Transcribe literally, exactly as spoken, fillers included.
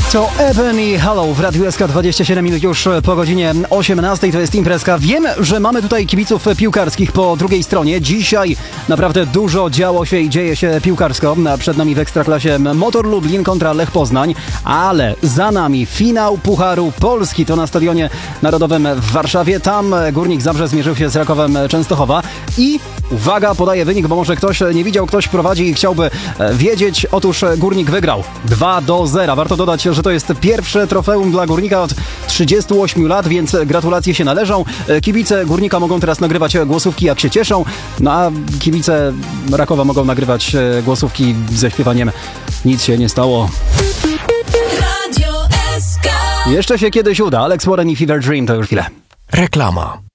To Eben i Hello w Radiu S K, dwadzieścia siedem minut już po godzinie osiemnastej. To jest imprezka. Wiem, że mamy tutaj kibiców piłkarskich po drugiej stronie. Dzisiaj naprawdę dużo działo się i dzieje się piłkarsko. Przed nami w Ekstraklasie Motor Lublin kontra Lech Poznań, ale za nami finał Pucharu Polski. To na Stadionie Narodowym w Warszawie. Tam Górnik Zabrze zmierzył się z Rakowem Częstochowa i uwaga, podaję wynik, bo może ktoś nie widział, ktoś prowadzi i chciałby wiedzieć. Otóż Górnik wygrał dwa do zera. Warto dodać, że to jest pierwsze trofeum dla Górnika od trzydziestu ośmiu lat, więc gratulacje się należą. Kibice Górnika mogą teraz nagrywać głosówki, jak się cieszą, no a kibice Rakowa mogą nagrywać głosówki ze śpiewaniem "Nic się nie stało". Radio S K. Jeszcze się kiedyś uda. Alex Warren i Fever Dream to już chwilę. Reklama.